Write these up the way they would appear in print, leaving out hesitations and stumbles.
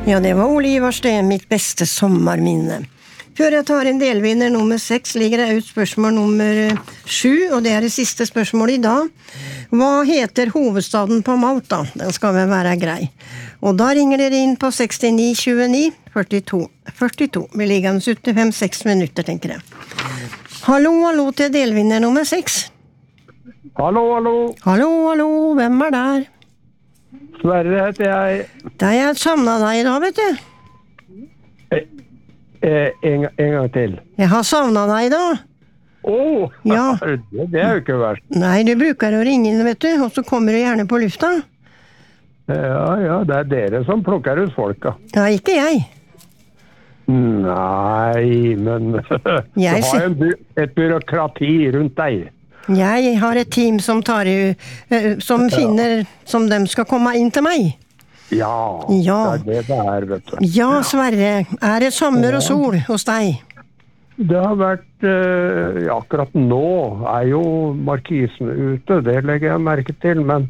Ja, det var Ole Ivarsten, mitt beste sommarminne. Før jeg tar en delvinner nummer 6, ligger det ut spørsmål nummer 7, og det er det siste spørsmålet i dag. Hva heter hovedstaden på Malta? Den skal vel være grei. Og da ringer dere inn på 69 29 42 42. Vi ligger an 75-6 minutter, tenker jeg. Hallo, hallo til delvinner nummer 6. Hallo, hallo. Hallo, hallo, hvem er der? Sverre heter jeg. Da har jeg savnet deg da, vet du. En gang til. Jeg har savnet deg da. Ja. Det er jo ikke verst. Nei, du bruker å ringe inn, vet du, og så kommer du gjerne på lufta. Ja, det er dere som plukker ut folka. Ja, ikke jeg. Nei, men du har et byråkrati rundt deg. Jeg har et team som som finner som de skal komme inn til meg. Ja, det er det der, vet du. Ja, Sverre, er det sommer og sol hos deg? Det har vært, akkurat nå er jo markisen ute, det legger jeg merke til, men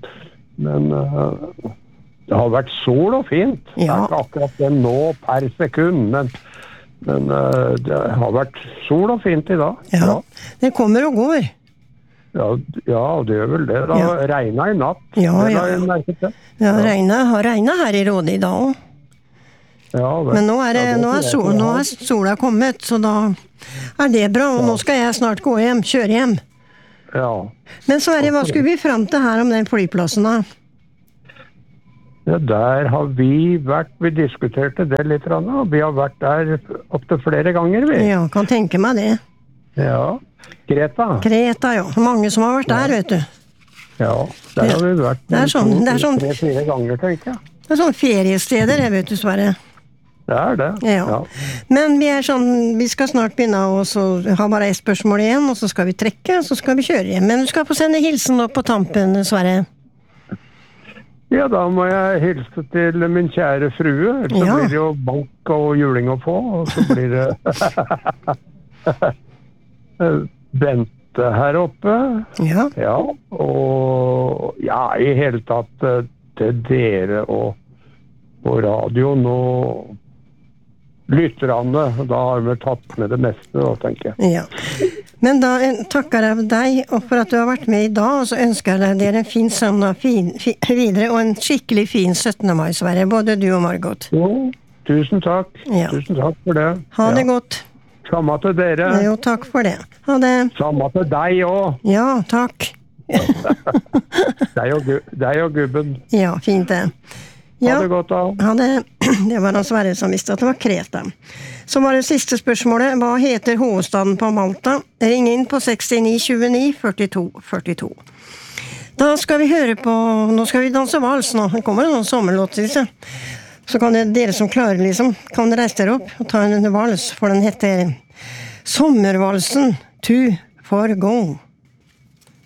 det har vært sol og fint. Det er ikke akkurat det nå per sekund, men det har vært sol og fint i dag. Ja, det kommer og går. Ja, det gjør vel det. Det har regnet i natt. Ja. Det har jeg merket det. Ja, har regnet her i Råde i dag også. Ja, men nå er sola kommet, så da er det bra, og nå skal jeg snart kjøre hjem. Ja. Men Sverre, hva skulle vi frem til her om den flyplassen da? Ja, der har vi diskuterte det litt, og vi har vært der opp til flere ganger, vi. Ja, kan tenke meg det. Ja, Kreta, ja. Mange som har vært der, vet du. Ja, der har vi vært. Det er sånn 3-4 ganger, tenker jeg. Det er sånn feriesteder, vet du, Sverre. Det er det, ja. Men vi skal snart begynne å ha bare et spørsmål igjen, og så skal vi trekke, og så skal vi kjøre hjem. Men du skal få sende hilsen opp på tampen, Sverre. Ja, da må jeg hilse til min kjære frue, så blir det jo bank og juling å få, og så blir det Bente her oppe. Ja, og i hele tatt til dere og på radio nå lytterne, da har vi tatt med det meste da, tenker jeg. Ja. Men da takker jeg deg for at du har vært med i dag, og så ønsker jeg dere en fin søndag videre, og en skikkelig fin 17. mai, Sverre, både du og Margot. Jo, tusen takk. Tusen takk for det. Ha det godt. Samme til dere. Jo, takk for det. Ha det. Samme til deg også. Ja, takk. Deg og gubben. Ja, fint det. Ha det godt da. Ha det. Det var han Sverre som visste at det var Kreta. Så var det siste spørsmålet. Hva heter hovedstaden på Malta? Ring inn på 69 29 42 42. Da skal vi høre på, nå skal vi danse vals nå. Det kommer en sommerlåt, synes jeg. Så kan dere som klarer kan reise dere opp og ta en vals, for den heter Sommervalsen, Tu for Go.